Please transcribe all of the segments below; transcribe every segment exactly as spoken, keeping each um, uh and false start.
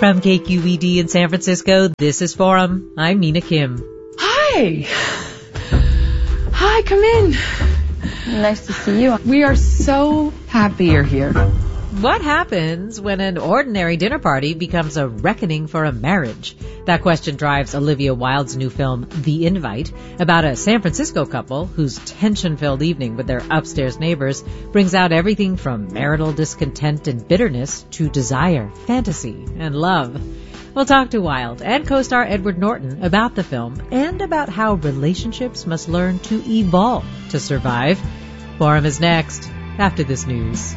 From K Q E D in San Francisco, this is Forum. I'm Mina Kim. Hi. Hi, come in. Nice to see you. We are so happy you're here. What happens when an ordinary dinner party becomes a reckoning for a marriage? That question drives Olivia Wilde's new film, The Invite, about a San Francisco couple whose tension-filled evening with their upstairs neighbors brings out everything from marital discontent and bitterness to desire, fantasy, and love. We'll talk to Wilde and co-star Edward Norton about the film and about how relationships must learn to evolve to survive. Forum is next, after this news.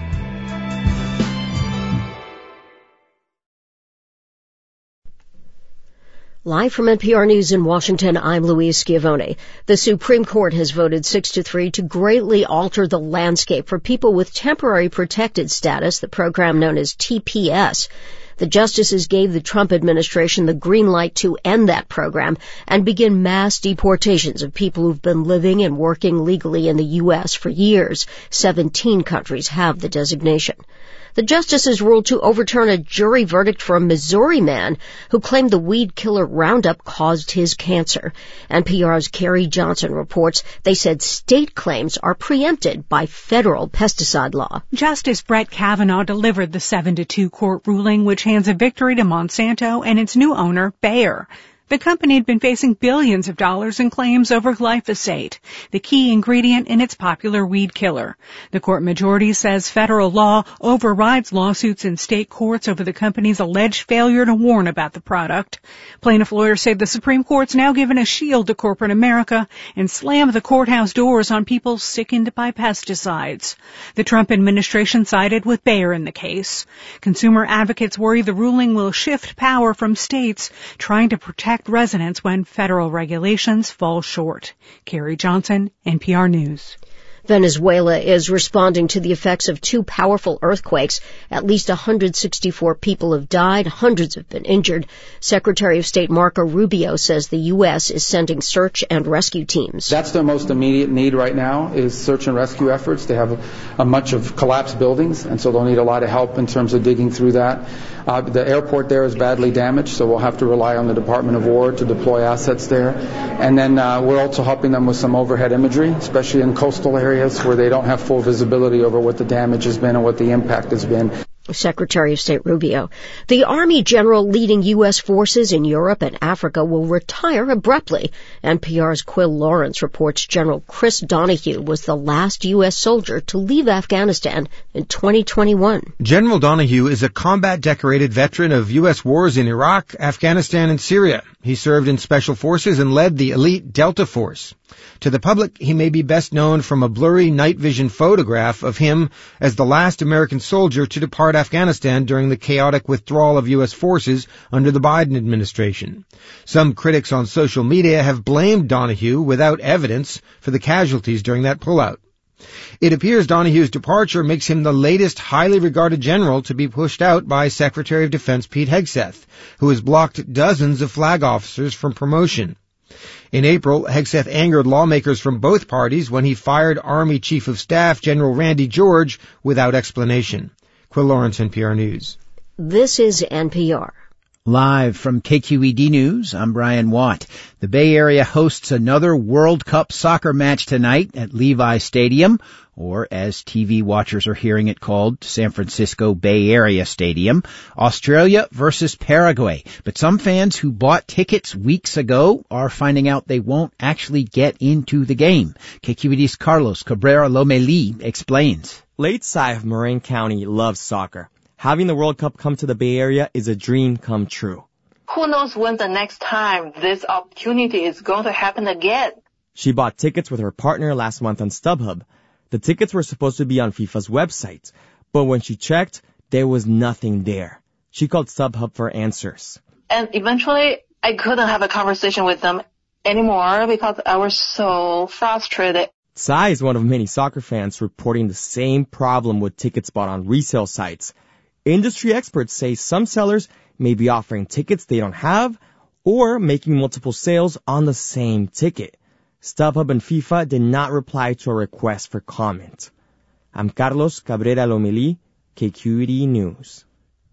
Live from N P R News in Washington, I'm Louise Schiavone. The Supreme Court has voted six to three to greatly alter the landscape for people with temporary protected status, the program known as T P S. The justices gave the Trump administration the green light to end that program and begin mass deportations of people who've been living and working legally in the U S for years. Seventeen countries have the designation. The justices ruled to overturn a jury verdict for a Missouri man who claimed the weed killer Roundup caused his cancer. N P R's Carrie Johnson reports they said state claims are preempted by federal pesticide law. Justice Brett Kavanaugh delivered the seven to two court ruling, which hands a victory to Monsanto and its new owner, Bayer. The company had been facing billions of dollars in claims over glyphosate, the key ingredient in its popular weed killer. The court majority says federal law overrides lawsuits in state courts over the company's alleged failure to warn about the product. Plaintiff lawyers say the Supreme Court's now given a shield to corporate America and slammed the courthouse doors on people sickened by pesticides. The Trump administration sided with Bayer in the case. Consumer advocates worry the ruling will shift power from states trying to protect residents when federal regulations fall short. Carrie Johnson, N P R News. Venezuela is responding to the effects of two powerful earthquakes. At least one hundred sixty-four people have died. Hundreds have been injured. Secretary of State Marco Rubio says the U S is sending search and rescue teams. That's their most immediate need right now is search and rescue efforts. They have a, a much of collapsed buildings, and so they'll need a lot of help in terms of digging through that. Uh, the airport there is badly damaged, so we'll have to rely on the Department of War to deploy assets there. And then uh, we're also helping them with some overhead imagery, especially in coastal areas where they don't have full visibility over what the damage has been and what the impact has been. Secretary of State Rubio. The Army general leading U S forces in Europe and Africa will retire abruptly. N P R's Quill Lawrence reports General Chris Donahue was the last U S soldier to leave Afghanistan in twenty twenty-one. General Donahue is a combat-decorated veteran of U S wars in Iraq, Afghanistan, and Syria. He served in Special Forces and led the elite Delta Force. To the public, he may be best known from a blurry night vision photograph of him as the last American soldier to depart Afghanistan during the chaotic withdrawal of U S forces under the Biden administration. Some critics on social media have blamed Donahue without evidence for the casualties during that pullout. It appears Donahue's departure makes him the latest highly regarded general to be pushed out by Secretary of Defense Pete Hegseth, who has blocked dozens of flag officers from promotion. In April, Hegseth angered lawmakers from both parties when he fired Army Chief of Staff General Randy George without explanation. Quill Lawrence, N P R News. This is N P R. Live from K Q E D News, I'm Brian Watt. The Bay Area hosts another World Cup soccer match tonight at Levi Stadium, or as T V watchers are hearing it called, San Francisco Bay Area Stadium. Australia versus Paraguay. But some fans who bought tickets weeks ago are finding out they won't actually get into the game. K Q E D's Carlos Cabrera Lomeli explains. Late Cy of Marin County loves soccer. Having the World Cup come to the Bay Area is a dream come true. Who knows when the next time this opportunity is going to happen again? She bought tickets with her partner last month on StubHub. The tickets were supposed to be on FIFA's website, but when she checked, there was nothing there. She called StubHub for answers. And eventually, I couldn't have a conversation with them anymore because I was so frustrated. Cy is one of many soccer fans reporting the same problem with tickets bought on resale sites. Industry experts say some sellers may be offering tickets they don't have or making multiple sales on the same ticket. StubHub and FIFA did not reply to a request for comment. I'm Carlos Cabrera Lomeli, K Q E D News.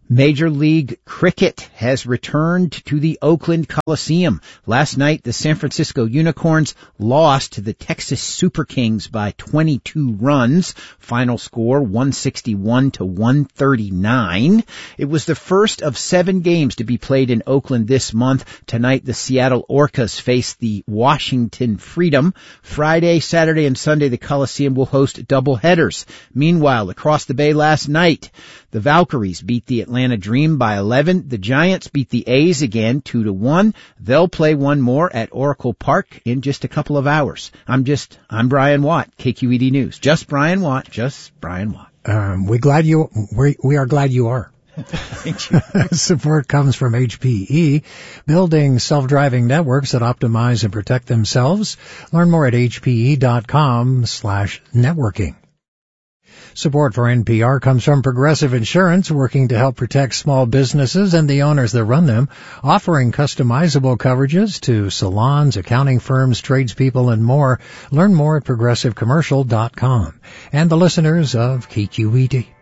Major League Cricket has returned to the Oakland Coliseum. Last night, the San Francisco Unicorns lost to the Texas Super Kings by twenty-two runs. Final score one sixty-one to one thirty-nine. It was the first of seven games to be played in Oakland this month. Tonight, the Seattle Orcas face the Washington Freedom. Friday, Saturday, and Sunday, the Coliseum will host doubleheaders. Meanwhile, across the bay last night, the Valkyries beat the Atlanta Dream by eleven. The Giants beat the A's again two to one. They'll play one more at Oracle Park in just a couple of hours. I'm just, I'm Brian Watt, K Q E D News. Just Brian Watt, just Brian Watt. Um, we're glad you, we, we are glad you are. Thank you. Support comes from H P E, building self-driving networks that optimize and protect themselves. Learn more at h p e dot com slash networking. Support for N P R comes from Progressive Insurance, working to help protect small businesses and the owners that run them, offering customizable coverages to salons, accounting firms, tradespeople, and more. Learn more at progressive commercial dot com. And the listeners of K Q E D.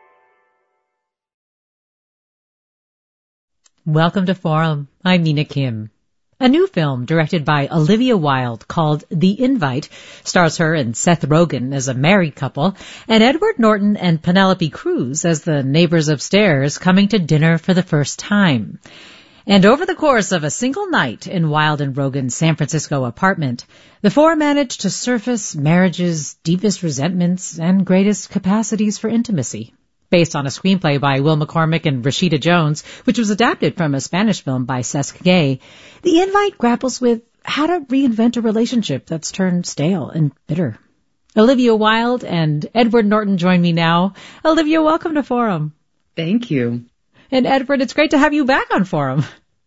Welcome to Forum. I'm Mina Kim. A new film directed by Olivia Wilde called The Invite stars her and Seth Rogen as a married couple and Edward Norton and Penelope Cruz as the neighbors upstairs coming to dinner for the first time. And over the course of a single night in Wilde and Rogen's San Francisco apartment, the four managed to surface marriage's deepest resentments and greatest capacities for intimacy. Based on a screenplay by Will McCormick and Rashida Jones, which was adapted from a Spanish film by Cesc Gay, The Invite grapples with how to reinvent a relationship that's turned stale and bitter. Olivia Wilde and Edward Norton join me now. Olivia, welcome to Forum. Thank you. And Edward, it's great to have you back on Forum.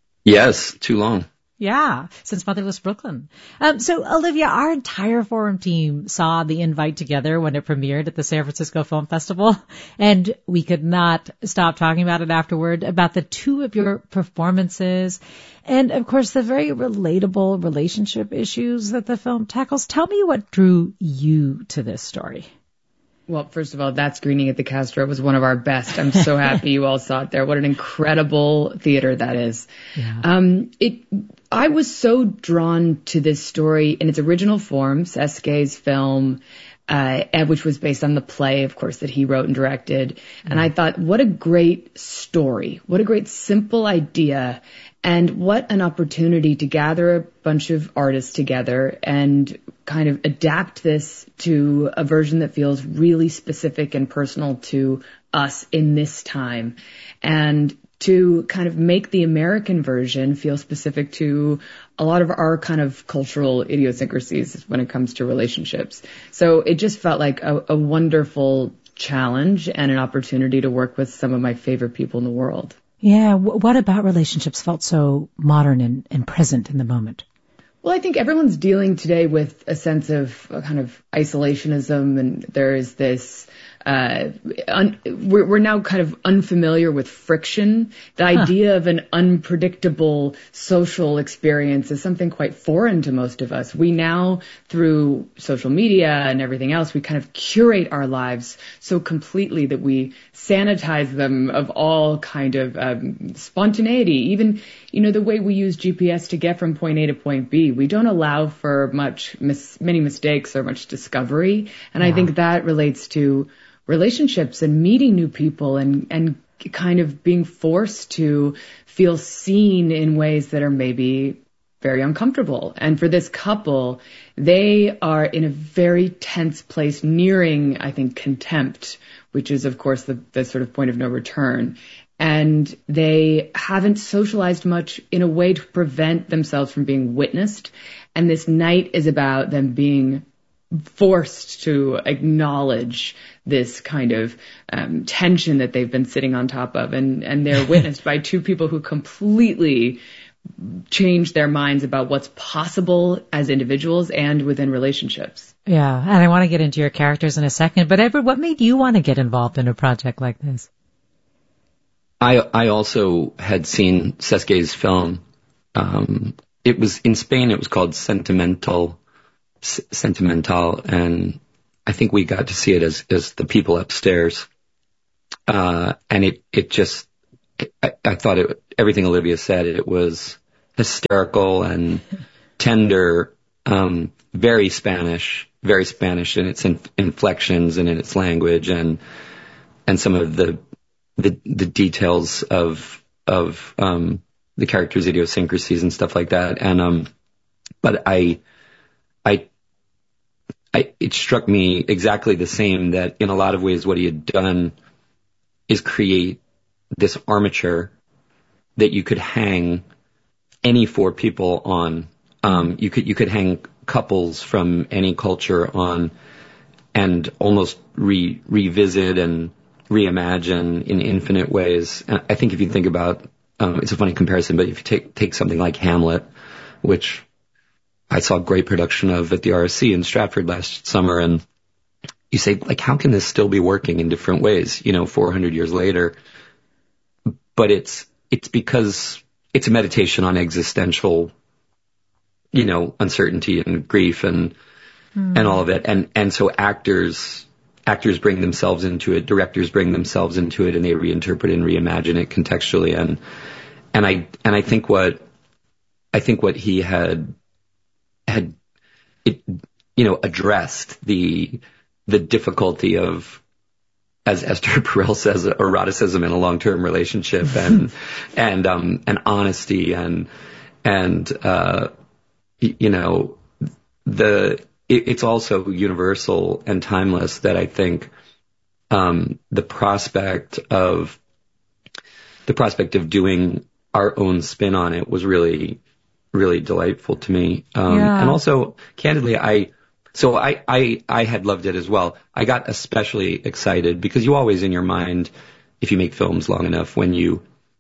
Yes, too long. Yeah, since Motherless Brooklyn. Um, so, Olivia, our entire Forum team saw The Invite together when it premiered at the San Francisco Film Festival, and we could not stop talking about it afterward, about the two of your performances, and, of course, the very relatable relationship issues that the film tackles. Tell me what drew you to this story. Well, first of all, that screening at the Castro was one of our best. I'm so happy you all saw it there. What an incredible theater that is. Yeah. Um, it, I was so drawn to this story in its original form, Cesc Gay's film, uh, which was based on the play, of course, that he wrote and directed. Mm-hmm. And I thought, what a great story. What a great simple idea. And what an opportunity to gather a bunch of artists together and kind of adapt this to a version that feels really specific and personal to us in this time. And to kind of make the American version feel specific to a lot of our kind of cultural idiosyncrasies when it comes to relationships. So it just felt like a, a wonderful challenge and an opportunity to work with some of my favorite people in the world. Yeah, w- what about relationships felt so modern and, and present in the moment? Well, I think everyone's dealing today with a sense of a kind of isolationism, and there is this, uh, un- we're, we're now kind of unfamiliar with friction. The huh. idea of an unpredictable social experience is something quite foreign to most of us. We now, through social media and everything else, we kind of curate our lives so completely that we sanitize them of all kind of um, spontaneity. Even, you know, the way we use G P S to get from point A to point B, we don't allow for much, mis- many mistakes or much discovery. And yeah. I think that relates to relationships and meeting new people and, and kind of being forced to feel seen in ways that are maybe very uncomfortable. And for this couple, they are in a very tense place, nearing, I think, contempt, which is, of course, the, the sort of point of no return. And they haven't socialized much in a way to prevent themselves from being witnessed. And this night is about them being forced to acknowledge this kind of um, tension that they've been sitting on top of. And, and they're witnessed by two people who completely change their minds about what's possible as individuals and within relationships. Yeah, and I want to get into your characters in a second. But Edward, what made you want to get involved in a project like this? I I also had seen Cesc Gay's film. Um, it was in Spain. It was called Sentimental, S- Sentimental, and I think we got to see it as as the people upstairs. Uh, and it it just I, I thought it, everything Olivia said, it was hysterical and tender, um, very Spanish, very Spanish in its in, inflections and in its language, and and some of the the, the details of of um, the characters' idiosyncrasies and stuff like that. And um, but I I I it struck me exactly the same, that in a lot of ways what he had done is create this armature that you could hang any four people on. Um, you could you could hang couples from any culture on, and almost re revisit and reimagine in infinite ways. And I think if you think about, um, it's a funny comparison, but if you take take something like Hamlet, which I saw a great production of at the R S C in Stratford last summer, and you say, like, how can this still be working in different ways, you know, four hundred years later? But it's it's because it's a meditation on existential, you know, uncertainty and grief and mm. and all of it. And and so actors actors bring themselves into it, directors bring themselves into it, and they reinterpret and reimagine it contextually. And and I and I think what I think what he had had it, you know, addressed the the difficulty of, as Esther Perel says, eroticism in a long-term relationship, and and um and honesty, and and uh you know the it, it's also universal and timeless, that I think um the prospect of the prospect of doing our own spin on it was really really delightful to me. Um yeah. And also, candidly, I So I, I, I had loved it as well. I got especially excited because you always in your mind, if you make films long enough, when you,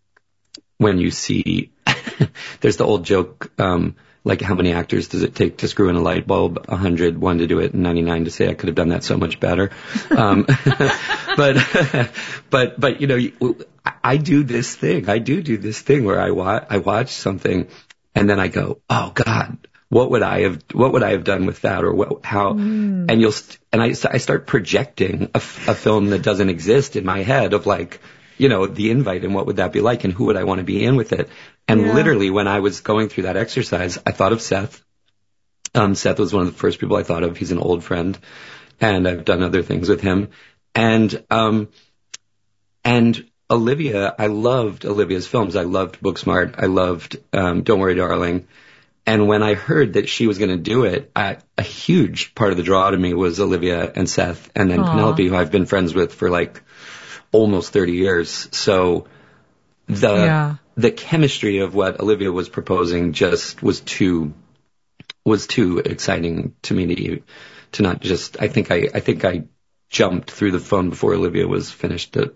when you see, there's the old joke, um, like, how many actors does it take to screw in a light bulb? A hundred, one to do it, and ninety-nine to say I could have done that so much better. Um, but, but, but, you know, I do this thing. I do do this thing where I watch, I watch something and then I go, oh God, what would I have, what would I have done with that, or what, how, mm. and you'll, st- and I, I start projecting a, f- a film that doesn't exist in my head, of like, you know, The Invite, and what would that be like, and who would I want to be in with it? And yeah. literally, when I was going through that exercise, I thought of Seth. Um, Seth was one of the first people I thought of. He's an old friend, and I've done other things with him. And, um, and Olivia, I loved Olivia's films. I loved Booksmart. I loved, um, Don't Worry, Darling. And when I heard that she was going to do it, I, a huge part of the draw to me was Olivia and Seth, and then Aww. Penelope, who I've been friends with for like almost thirty years. So the yeah. the chemistry of what Olivia was proposing just was too was too exciting to me to to not just. I think I I think I jumped through the phone before Olivia was finished. To,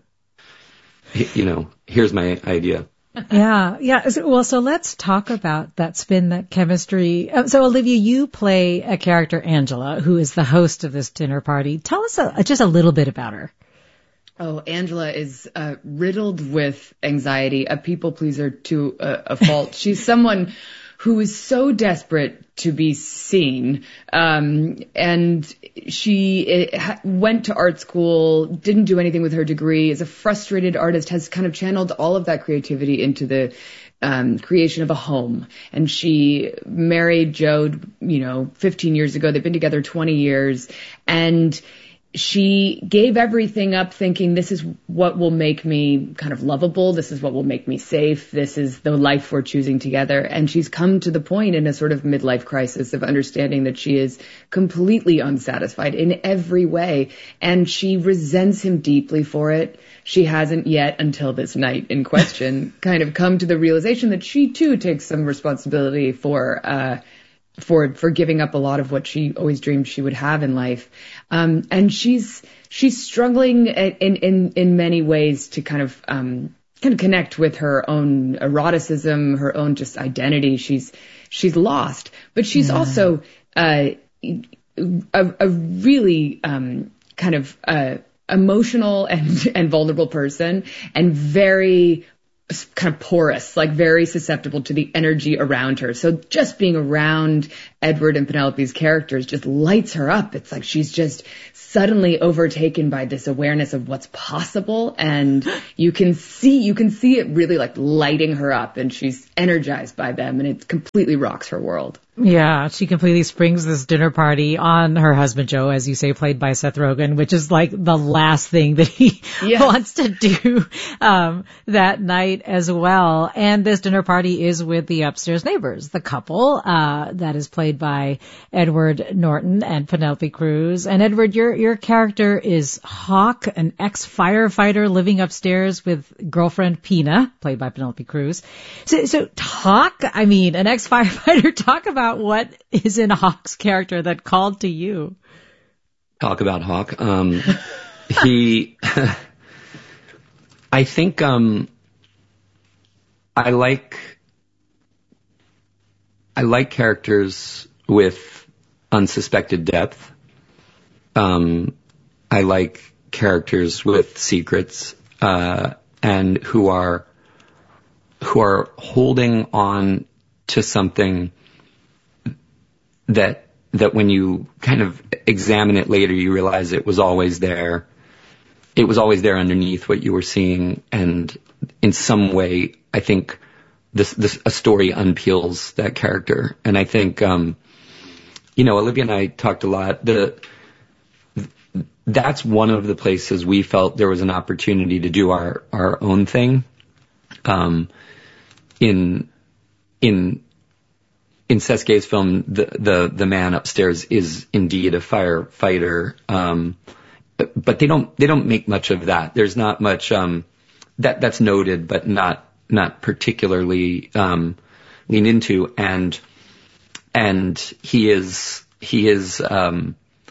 you know, here's my idea. Yeah, yeah. Well, so let's talk about that spin, that chemistry. So, Olivia, you play a character, Angela, who is the host of this dinner party. Tell us a, just a little bit about her. Oh, Angela is uh, riddled with anxiety, a people pleaser to a, a fault. She's someone who is so desperate to be seen. Um, and she uh, went to art school, didn't do anything with her degree, is a frustrated artist, has kind of channeled all of that creativity into the um, creation of a home. And she married Joe, you know, fifteen years ago. They've been together twenty years. And she gave everything up thinking, this is what will make me kind of lovable. This is what will make me safe. This is the life we're choosing together. And she's come to the point in a sort of midlife crisis of understanding that she is completely unsatisfied in every way. And she resents him deeply for it. She hasn't yet, until this night in question, kind of come to the realization that she too takes some responsibility for, uh, for, for giving up a lot of what she always dreamed she would have in life. Um, and she's, she's struggling in, in, in many ways to kind of, um, kind of connect with her own eroticism, her own just identity. She's, she's lost, but she's yeah. also, uh, a, a really, um, kind of, uh, emotional and, and vulnerable person, and very kind of porous, like very susceptible to the energy around her. So just being around Edward and Penelope's characters just lights her up. It's like she's just suddenly overtaken by this awareness of what's possible, and you can see you can see it really like lighting her up, and she's energized by them, and it completely rocks her world. Yeah, she completely springs this dinner party on her husband, Joe, as you say, played by Seth Rogen, which is like the last thing that he yes. wants to do um, that night as well. And this dinner party is with the upstairs neighbors, the couple uh, that is played by Edward Norton and Penelope Cruz. And Edward, your your character is Hawk, an ex-firefighter living upstairs with girlfriend Pina, played by Penelope Cruz. So, so talk, I mean, an ex-firefighter, talk about what is in Hawk's character that called to you. Talk about Hawk. Um, he, I think, um, I like, I like characters with unsuspected depth. Um, I like characters with secrets, uh, and who are, who are holding on to something that that when you kind of examine it later, you realize it was always there. It was always there underneath what you were seeing, and in some way, I think this, this a story unpeels that character. And I think, um, you know, Olivia and I talked a lot. The that's one of the places we felt there was an opportunity to do our our own thing. Um, in in In Seske's film, the, the, the man upstairs is indeed a firefighter. Um, but, but they don't, they don't make much of that. There's not much, um, that, that's noted, but not, not particularly, um, leaned into. And, and he is, he is, um,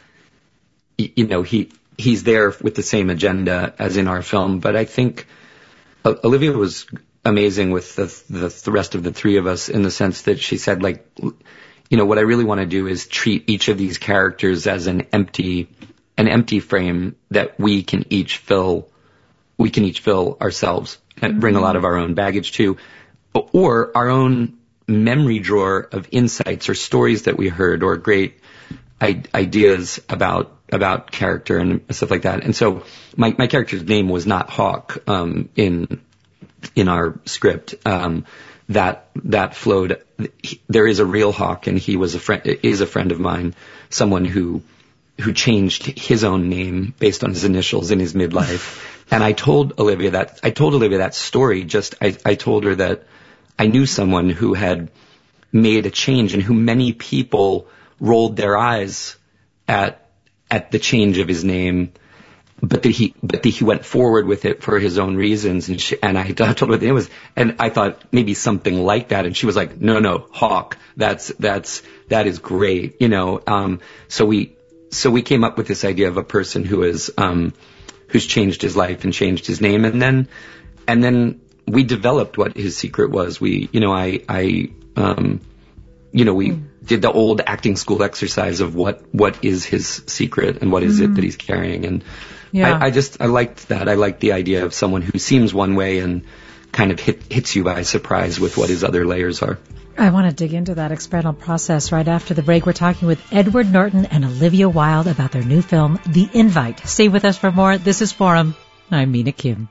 you know, he, he's there with the same agenda as in our film. But I think uh, Olivia was amazing with the, the the rest of the three of us in the sense that she said, like, you know, what I really want to do is treat each of these characters as an empty an empty frame that we can each fill we can each fill ourselves and mm-hmm. bring a lot of our own baggage to, or our own memory drawer of insights or stories that we heard or great I- ideas about about character and stuff like that. And so my my character's name was not Hawk um in in our script. Um, that, that flowed. He, there is a real Hawk, and he was a friend, is a friend of mine, someone who, who changed his own name based on his initials in his midlife. And I told Olivia that, I told Olivia that story, just, I, I told her that I knew someone who had made a change and who many people rolled their eyes at, at the change of his name. But that he, but that he went forward with it for his own reasons, and she, and I told her what it was, and I thought maybe something like that, and she was like, no, no, Hawk, that's, that's, that is great, you know, um, so we, so we came up with this idea of a person who is, um, who's changed his life and changed his name, and then, and then we developed what his secret was. We, you know, I, I, um, you know, we did the old acting school exercise of what, what is his secret and what is mm-hmm. it that he's carrying, and Yeah. I, I just, I liked that. I liked the idea of someone who seems one way and kind of hit, hits you by surprise with what his other layers are. I want to dig into that experimental process right after the break. We're talking with Edward Norton and Olivia Wilde about their new film, The Invite. Stay with us for more. This is Forum. I'm Mina Kim.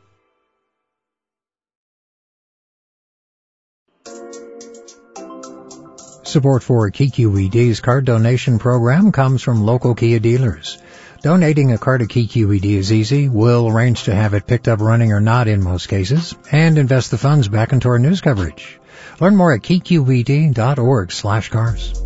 Support for K Q E D's card donation program comes from local Kia dealers. Donating a car to K Q E D is easy. We'll arrange to have it picked up running or not in most cases, and invest the funds back into our news coverage. Learn more at K Q E D dot org slash cars.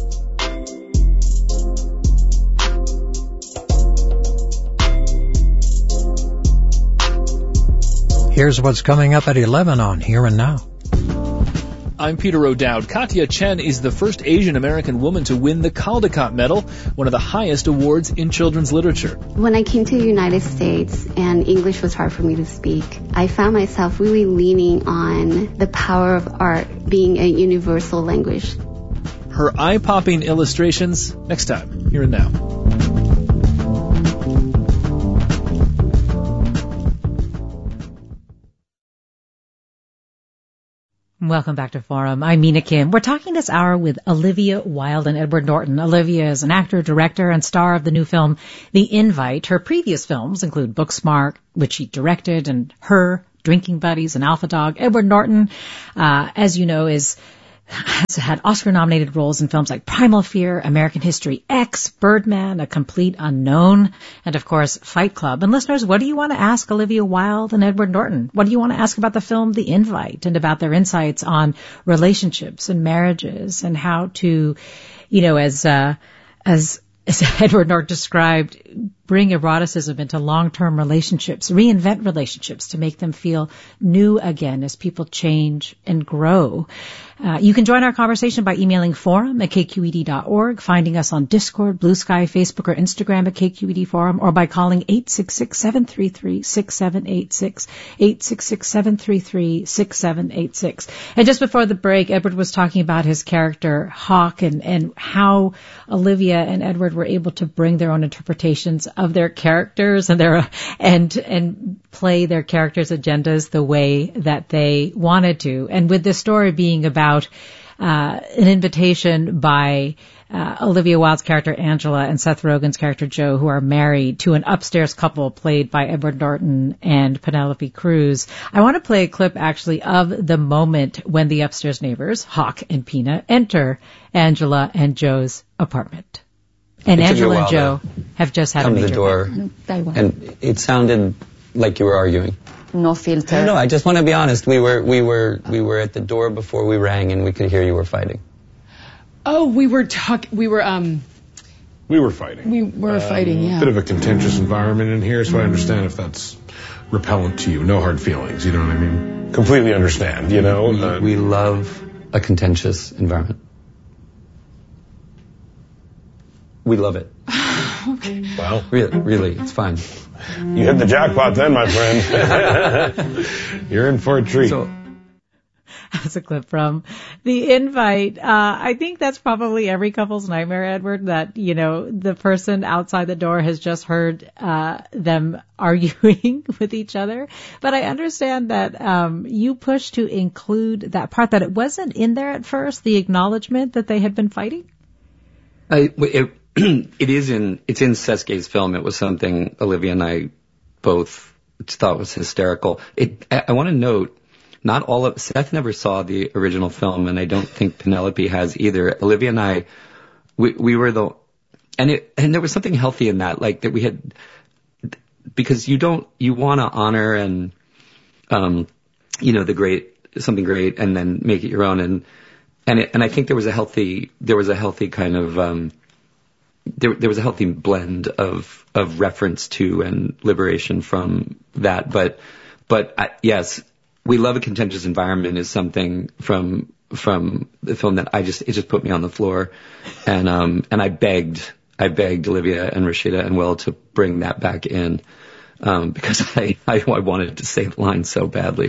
Here's what's coming up at eleven on Here and Now. I'm Peter O'Dowd. Katya Chen is the first Asian American woman to win the Caldecott Medal, one of the highest awards in children's literature. When I came to the United States and English was hard for me to speak, I found myself really leaning on the power of art being a universal language. Her eye-popping illustrations next time, Here and Now. Welcome back to Forum. I'm Mina Kim. We're talking this hour with Olivia Wilde and Edward Norton. Olivia is an actor, director, and star of the new film The Invite. Her previous films include Booksmart, which she directed, and Her, Drinking Buddies, and Alpha Dog. Edward Norton, uh, as you know, is has had Oscar-nominated roles in films like Primal Fear, American History X, Birdman, A Complete Unknown, and of course, Fight Club. And listeners, what do you want to ask Olivia Wilde and Edward Norton? What do you want to ask about the film The Invite and about their insights on relationships and marriages and how to, you know, as, uh, as, as Edward Norton described, bring eroticism into long-term relationships, reinvent relationships to make them feel new again as people change and grow. Uh, you can join our conversation by emailing forum at k q e d dot org, finding us on Discord, Blue Sky, Facebook, or Instagram at K Q E D Forum, or by calling eight six six, seven three three, six seven eight six, eight six six, seven three three, six seven eight six. And just before the break, Edward was talking about his character, Hawk, and, and how Olivia and Edward were able to bring their own interpretations of their characters and their and and play their characters' agendas the way that they wanted to. And with this story being about uh, an invitation by uh, Olivia Wilde's character Angela and Seth Rogen's character Joe, who are married, to an upstairs couple played by Edward Norton and Penelope Cruz, I want to play a clip actually of the moment when the upstairs neighbors, Hawk and Pina, enter Angela and Joe's apartment. And Angela and Joe have just had a major come to the door, no, and it sounded like you were arguing. No filter. No, I just want to be honest. We were, we were, we were at the door before we rang, and we could hear you were fighting. Oh, we were talking. We were um. We were fighting. We were um, fighting. Yeah. A bit of a contentious environment in here, so mm. I understand if that's repellent to you. No hard feelings. You know what I mean? Completely understand. You know. We, uh, we love a contentious environment. We love it. Okay. Wow. Really, really, it's fine. You hit the jackpot then, my friend. You're in for a treat. So, that's a clip from The Invite. Uh, I think that's probably every couple's nightmare, Edward, that, you know, the person outside the door has just heard uh, them arguing with each other. But I understand that um, you pushed to include that part, that it wasn't in there at first, the acknowledgement that they had been fighting? I, it, it is in, it's in Seske's film. It was something Olivia and I both thought was hysterical. It, I, I want to note, not all of, Seth never saw the original film, and I don't think Penelope has either. Olivia and I, we, we were the, and it, and there was something healthy in that, like that we had, because you don't, you want to honor and, um, you know, the great, something great, and then make it your own. And, and it, and I think there was a healthy, there was a healthy kind of, um, there, there was a healthy blend of, of reference to and liberation from that. But, but I, yes, we love a contentious environment is something from, from the film that I just, it just put me on the floor. And, um, and I begged, I begged Olivia and Rashida and Will to bring that back in, um, because I, I, I wanted to say the line so badly.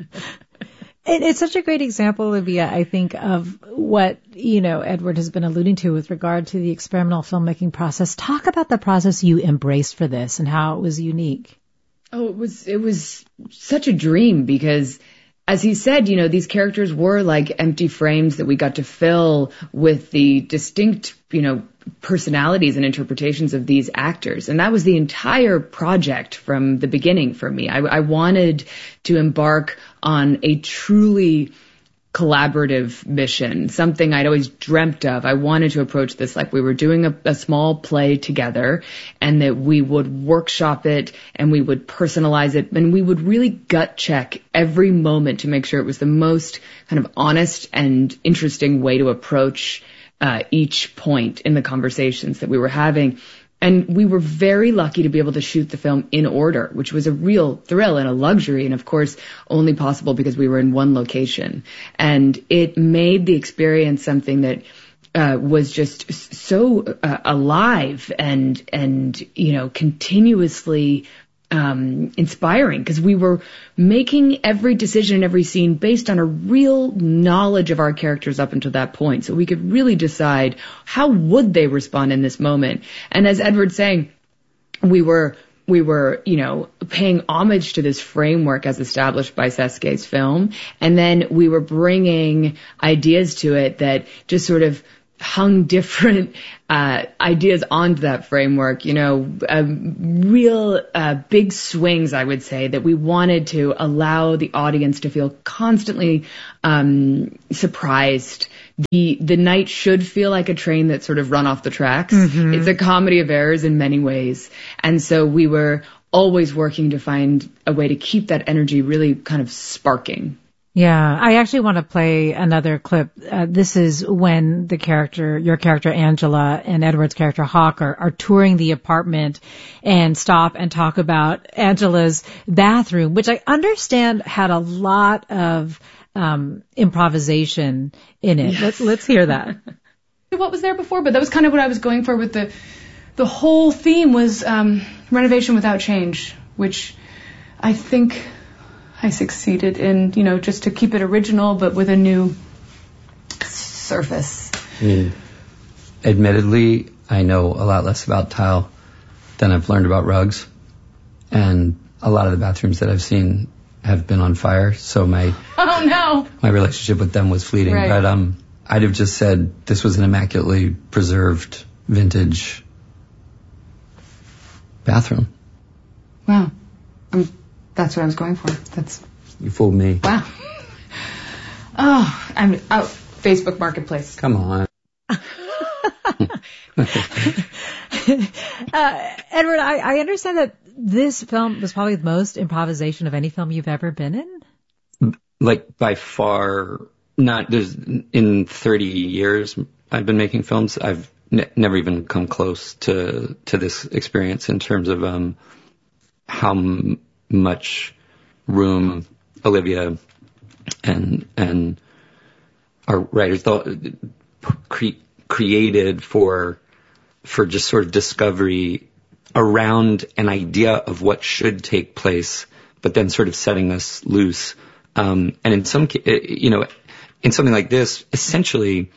It, it's such a great example, Olivia, I think, of what, you know, Edward has been alluding to with regard to the experimental filmmaking process. Talk about the process you embraced for this and how it was unique. Oh, it was, it was such a dream because, as he said, you know, these characters were like empty frames that we got to fill with the distinct, you know, personalities and interpretations of these actors. And that was the entire project from the beginning for me. I, I wanted to embark on a truly collaborative mission, something I'd always dreamt of. I wanted to approach this like we were doing a, a small play together, and that we would workshop it and we would personalize it, and we would really gut check every moment to make sure it was the most kind of honest and interesting way to approach uh, each point in the conversations that we were having. And we were very lucky to be able to shoot the film in order, which was a real thrill and a luxury, and of course only possible because we were in one location. And it made the experience something that uh, was just so uh, alive and, and, you know, continuously um, inspiring, because we were making every decision in every scene based on a real knowledge of our characters up until that point. So we could really decide how would they respond in this moment. And as Edward's saying, we were we were, you know, paying homage to this framework as established by Sasuke's film. And then we were bringing ideas to it that just sort of hung different uh ideas onto that framework, you know, uh, real uh, big swings, I would say, that we wanted to allow the audience to feel constantly um surprised. The the night should feel like a train that's sort of run off the tracks. Mm-hmm. It's a comedy of errors in many ways. And so we were always working to find a way to keep that energy really kind of sparking. Yeah, I actually want to play another clip. Uh, this is when the character, your character Angela and Edward's character Hawk are, are touring the apartment and stop and talk about Angela's bathroom, which I understand had a lot of um improvisation in it. Yes. Let's let's hear that. What was there before, but that was kind of what I was going for with the the whole theme was um renovation without change, which I think I succeeded in, you know, just to keep it original, but with a new surface. I mean, admittedly, I know a lot less about tile than I've learned about rugs. And a lot of the bathrooms that I've seen have been on fire. So my, oh no, my relationship with them was fleeting. Right. But um, I'd have just said this was an immaculately preserved vintage bathroom. Wow. Um, That's what I was going for. That's You fooled me. Wow. Oh, I'm oh, Facebook Marketplace. Come on. uh, Edward, I, I understand that this film was probably the most improvisation of any film you've ever been in. Like by far, not there's in thirty years I've been making films. I've ne- never even come close to to this experience in terms of um how m- much room Olivia and and our writers thought, cre- created for for just sort of discovery around an idea of what should take place, but then sort of setting us loose. Um, and in some, you know, in something like this, essentially,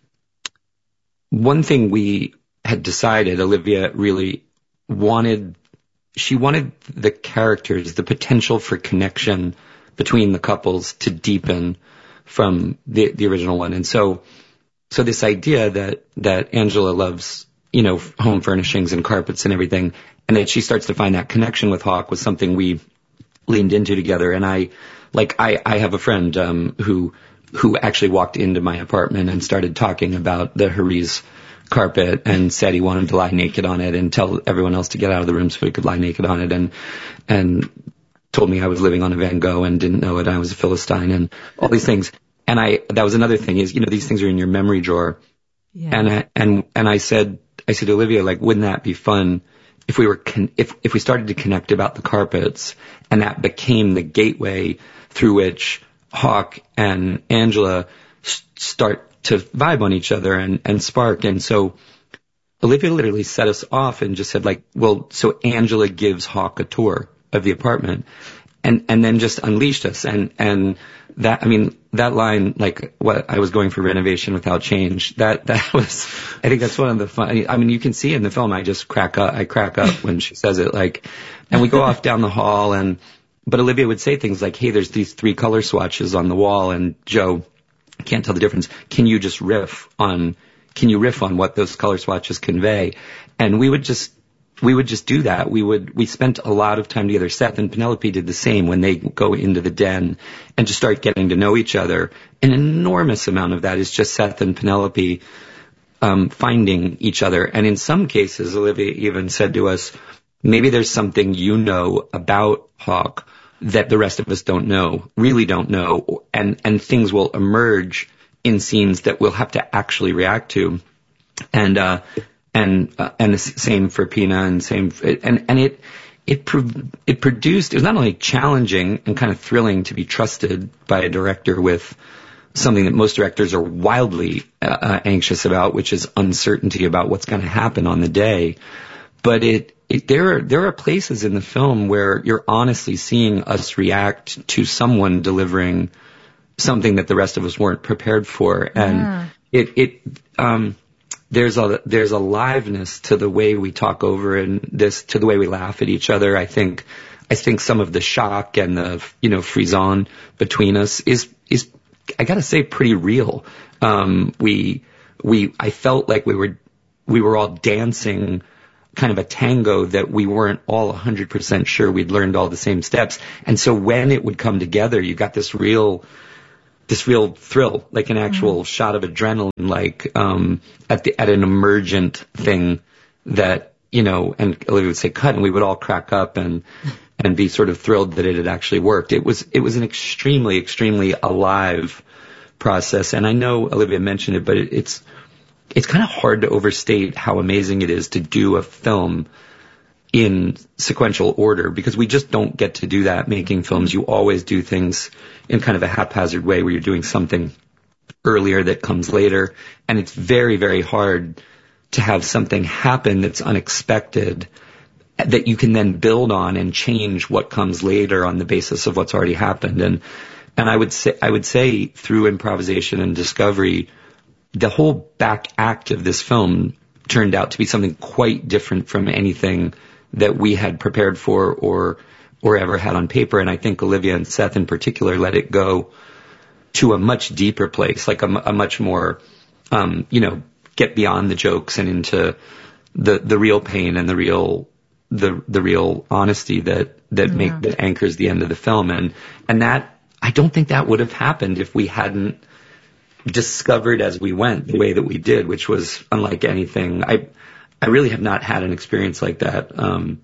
one thing we had decided, Olivia really wanted, she wanted the characters, the potential for connection between the couples to deepen from the, the original one. And so, so this idea that, that Angela loves, you know, home furnishings and carpets and everything, and that she starts to find that connection with Hawk was something we leaned into together. And I, like, I, I have a friend, um, who, who actually walked into my apartment and started talking about the Haris carpet and said he wanted to lie naked on it and tell everyone else to get out of the room so he could lie naked on it, and, and told me I was living on a Van Gogh and didn't know it. I was a Philistine and all these things. And I, that was another thing is, you know, these things are in your memory drawer. Yeah. And I, and, and I said, I said to Olivia, like, wouldn't that be fun if we were, con- if, if we started to connect about the carpets and that became the gateway through which Hawk and Angela s- start to vibe on each other and, and spark. And so Olivia literally set us off and just said, like, well, so Angela gives Hawk a tour of the apartment and, and then just unleashed us. And, and that, I mean, that line, like, what I was going for renovation without change, that, that was, I think that's one of the fun, I mean, you can see in the film, I just crack up, I crack up when she says it, like, and we go off down the hall and, but Olivia would say things like, hey, there's these three color swatches on the wall and Joe can't tell the difference. Can you just riff on, can you riff on what those color swatches convey? And we would just, we would just do that. We would, we spent a lot of time together. Seth and Penelope did the same when they go into the den and just start getting to know each other. An enormous amount of that is just Seth and Penelope, um, finding each other. And in some cases, Olivia even said to us, maybe there's something you know about Hawk that the rest of us don't know, really don't know, and, and things will emerge in scenes that we'll have to actually react to. And, uh, and, uh, and the same for Pina and same, and, and it, it, pro- it produced, it was not only challenging and kind of thrilling to be trusted by a director with something that most directors are wildly uh, anxious about, which is uncertainty about what's going to happen on the day. But it, It, there are there are places in the film where you're honestly seeing us react to someone delivering something that the rest of us weren't prepared for, and yeah. it it um there's a there's a liveness to the way we talk over and this, to the way we laugh at each other. I think I think some of the shock and the, you know, frisson between us is is I gotta say pretty real. Um, we we I felt like we were we were all dancing kind of a tango that we weren't all one hundred percent sure we'd learned all the same steps. And so when it would come together, you got this real, this real thrill, like an actual mm-hmm. shot of adrenaline, like, um, at the, at an emergent thing that, you know, and Olivia would say cut, and we would all crack up and, and be sort of thrilled that it had actually worked. It was, it was an extremely, extremely alive process. And I know Olivia mentioned it, but it, it's, It's kind of hard to overstate how amazing it is to do a film in sequential order, because we just don't get to do that making films. You always do things in kind of a haphazard way where you're doing something earlier that comes later. And it's very, very hard to have something happen that's unexpected that you can then build on and change what comes later on the basis of what's already happened. And, and I would say, I would say through improvisation and discovery, the whole back act of this film turned out to be something quite different from anything that we had prepared for or or ever had on paper. And I think Olivia and Seth in particular let it go to a much deeper place, like a, a much more, um, you know, get beyond the jokes and into the the real pain and the real the the real honesty that that yeah. make that anchors the end of the film. And and that I don't think that would have happened if we hadn't discovered as we went the way that we did, which was unlike anything. I I really have not had an experience like that um,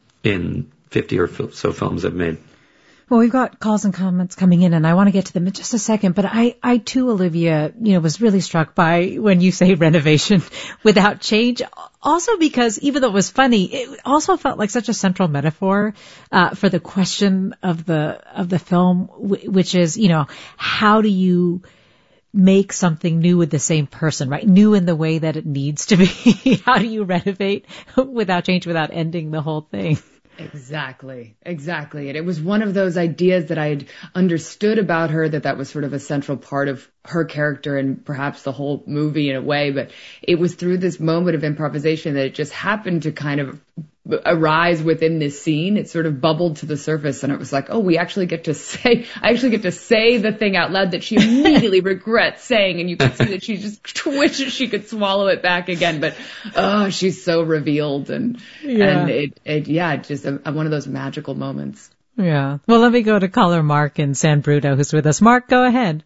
in fifty or so films I've made. Well, we've got calls and comments coming in, and I want to get to them in just a second. But I, I too, Olivia, you know, was really struck by when you say renovation without change. Also because even though it was funny, it also felt like such a central metaphor uh, for the question of the of the film, which is, you know, how do you make something new with the same person, right? New in the way that it needs to be. How do you renovate without change, without ending the whole thing? Exactly, exactly. And it was one of those ideas that I had understood about her, that that was sort of a central part of her character and perhaps the whole movie in a way. But it was through this moment of improvisation that it just happened to kind of arise within this scene. It sort of bubbled to the surface, and it was like, oh, we actually get to say, I actually get to say the thing out loud that she immediately regrets saying, and you can see that she just twitches, she could swallow it back again, but oh, she's so revealed, and yeah. and it, it yeah, just a, a, one of those magical moments. Yeah. Well, let me go to caller Mark in San Bruno, who's with us. Mark, go ahead.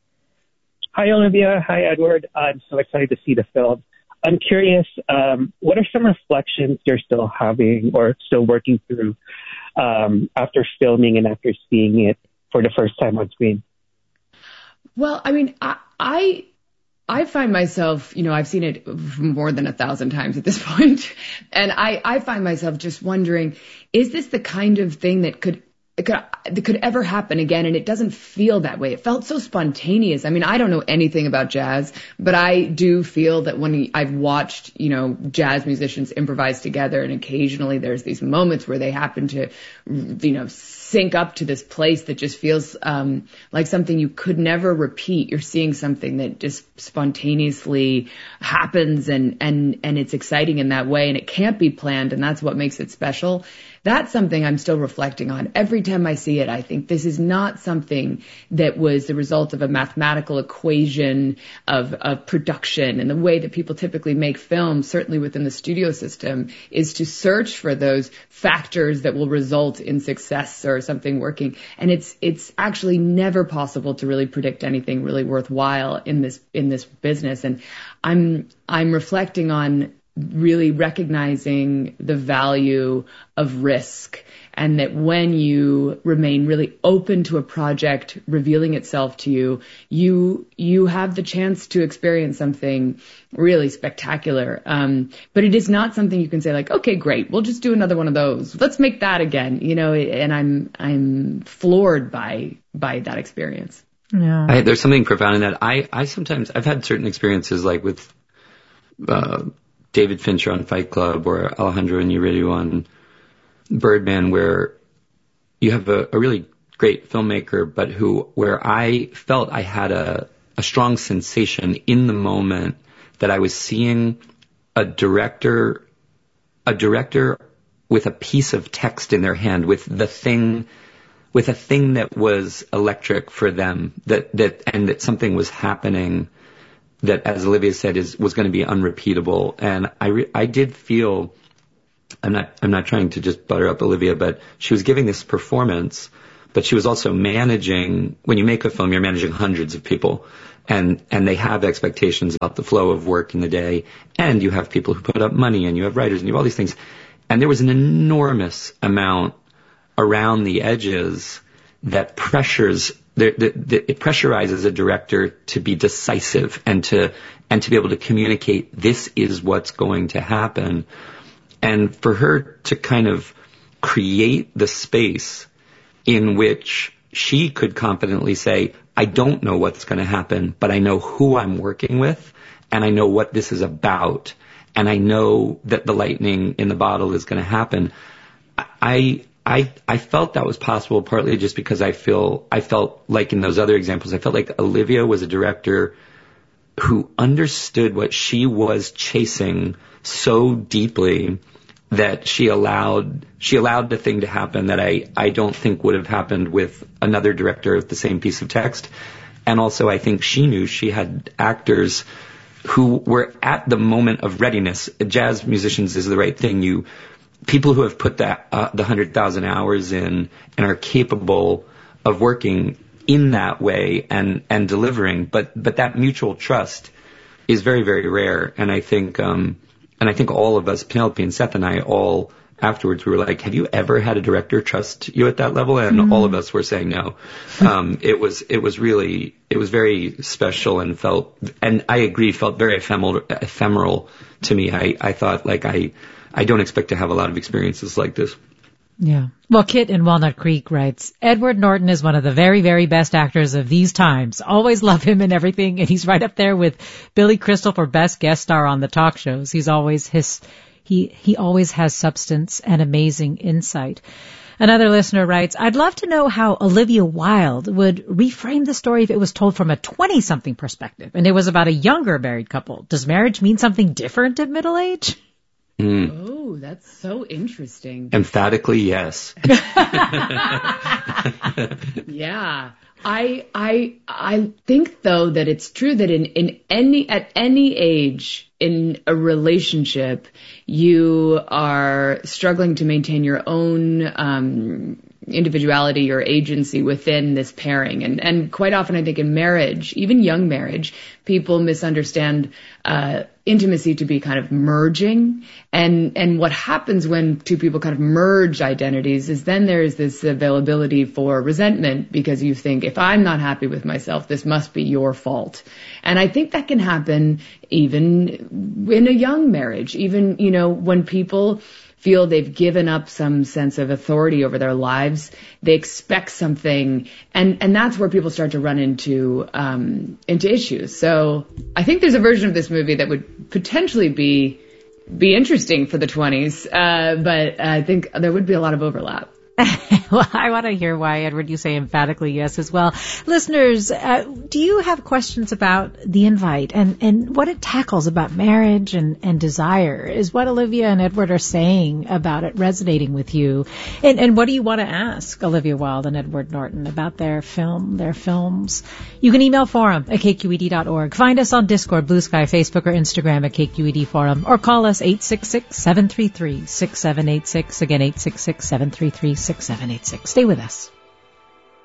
Hi, Olivia. Hi, Edward. I'm so excited to see the film. I'm curious, um, what are some reflections you're still having or still working through um, after filming and after seeing it for the first time on screen? Well, I mean, I, I I find myself, you know, I've seen it more than a thousand times at this point, and I, I find myself just wondering, is this the kind of thing that could It could, it could ever happen again? And it doesn't feel that way. It felt so spontaneous. I mean, I don't know anything about jazz, but I do feel that when I've watched, you know, jazz musicians improvise together, and occasionally there's these moments where they happen to, you know, sync up to this place that just feels um, like something you could never repeat. You're seeing something that just spontaneously happens, and, and, and it's exciting in that way, and it can't be planned, and that's what makes it special. That's something I'm still reflecting on. Every time I see it, I think this is not something that was the result of a mathematical equation of, of production. And the way that people typically make films, certainly within the studio system, is to search for those factors that will result in success or something working. And it's it's actually never possible to really predict anything really worthwhile in this in this business. And I'm I'm reflecting on really recognizing the value of risk, and that when you remain really open to a project revealing itself to you, you you have the chance to experience something really spectacular. Um, but it is not something you can say like, okay, great, we'll just do another one of those. Let's make that again, you know. And I'm I'm floored by by that experience. Yeah, I, there's something profound in that. I I sometimes I've had certain experiences like with Uh, David Fincher on Fight Club or Alejandro Iñárritu on Birdman, where you have a, a really great filmmaker, but who, where I felt I had a, a strong sensation in the moment that I was seeing a director, a director with a piece of text in their hand, with the thing, with a thing that was electric for them, that, that, and that something was happening that, as Olivia said, is, was going to be unrepeatable. And I, re, I did feel, I'm not, I'm not trying to just butter up Olivia, but she was giving this performance, but she was also managing, when you make a film, you're managing hundreds of people, and, and they have expectations about the flow of work in the day, and you have people who put up money, and you have writers, and you have all these things. And there was an enormous amount around the edges that pressures, that, that, that it pressurizes a director to be decisive and to, and to be able to communicate, this is what's going to happen. And for her to kind of create the space in which she could confidently say, I don't know what's going to happen, but I know who I'm working with, and I know what this is about, and I know that the lightning in the bottle is going to happen. I, I, I felt that was possible partly just because I feel, I felt like in those other examples, I felt like Olivia was a director who understood what she was chasing so deeply that she allowed, she allowed the thing to happen that I, I don't think would have happened with another director of the same piece of text. And also I think she knew she had actors who were at the moment of readiness. Jazz musicians is the right thing. You, people who have put that, uh, the hundred thousand hours in and are capable of working in that way and, and delivering. But, but that mutual trust is very, very rare. And I think, um, And I think all of us, Penelope and Seth and I, all afterwards, we were like, have you ever had a director trust you at that level? And mm-hmm. all of us were saying no. Um, it was, it was really, it was very special and felt, and I agree, felt very ephemeral, ephemeral to me. I, I thought like I, I don't expect to have a lot of experiences like this. Yeah. Well, Kit in Walnut Creek writes, Edward Norton is one of the very, very best actors of these times. Always love him and everything, and he's right up there with Billy Crystal for best guest star on the talk shows. He's always his, he, he always has substance and amazing insight. Another listener writes, I'd love to know how Olivia Wilde would reframe the story if it was told from a twenty-something perspective, and it was about a younger married couple. Does marriage mean something different at middle age? Mm. Oh, that's so interesting. Emphatically, yes. Yeah. I I I think though that it's true that in, in any at any age in a relationship you are struggling to maintain your own um individuality or agency within this pairing. And, and quite often I think in marriage, even young marriage, people misunderstand, uh, intimacy to be kind of merging. And, and what happens when two people kind of merge identities is then there's this availability for resentment because you think, if I'm not happy with myself, this must be your fault. And I think that can happen even in a young marriage, even, you know, when people feel they've given up some sense of authority over their lives. They expect something, and, and that's where people start to run into um, into issues. So I think there's a version of this movie that would potentially be be interesting for the twenties, uh, but I think there would be a lot of overlap. Well, I want to hear why, Edward, you say emphatically yes as well. Listeners, uh, do you have questions about The Invite and, and what it tackles about marriage and, and desire? Is what Olivia and Edward are saying about it resonating with you? And, and what do you want to ask Olivia Wilde and Edward Norton about their film, their films? You can email forum at k q e d dot org. Find us on Discord, Blue Sky, Facebook, or Instagram at K Q E D Forum, or call us eight six six, seven three three, six seven eight six. Again, eight six six, seven three three, six seven eight six. Stay with us.